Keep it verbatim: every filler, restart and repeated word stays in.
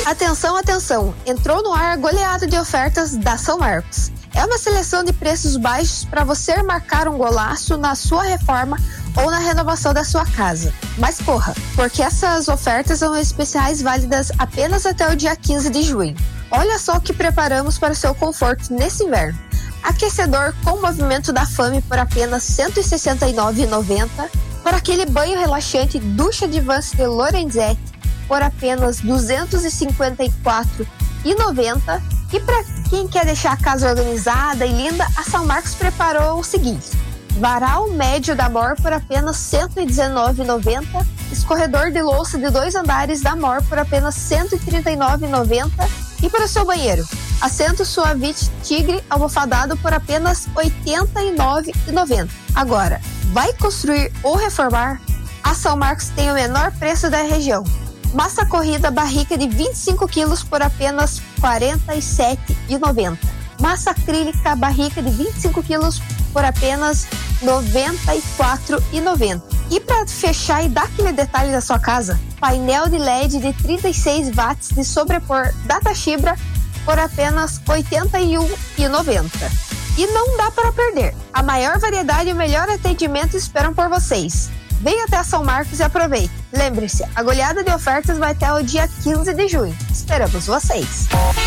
Atenção, atenção! Entrou no ar a goleada de ofertas da São Marcos. É uma seleção de preços baixos para você marcar um golaço na sua reforma ou na renovação da sua casa. Mas corra, porque essas ofertas são especiais válidas apenas até o dia quinze de junho. Olha só o que preparamos para o seu conforto nesse inverno. Aquecedor com movimento da Fame por apenas cento e sessenta e nove reais e noventa centavos. Por aquele banho relaxante Ducha Advance de Lorenzetti por apenas duzentos e cinquenta e quatro reais e noventa centavos. E para quem quer deixar a casa organizada e linda, a São Marcos preparou o seguinte: varal médio da Mor por apenas cento e dezenove reais e noventa centavos. Escorredor de louça de dois andares da Mor por apenas cento e trinta e nove reais e noventa centavos. E para o seu banheiro, assento Suavite Tigre almofadado por apenas oitenta e nove reais e noventa centavos. Agora, vai construir ou reformar? A São Marcos tem o menor preço da região. Massa corrida barrica de vinte e cinco quilos por apenas quarenta e sete reais e noventa centavos. Massa acrílica barrica de vinte e cinco quilos por apenas noventa e quatro reais e noventa centavos. E para fechar e dar aquele detalhe da sua casa, painel de L E D de trinta e seis watts de sobrepor da Toshiba por apenas oitenta e um reais e noventa centavos. E não dá para perder. A maior variedade e o melhor atendimento esperam por vocês. Venha até a São Marcos e aproveite. Lembre-se, a goleada de ofertas vai até o dia quinze de junho. Esperamos vocês!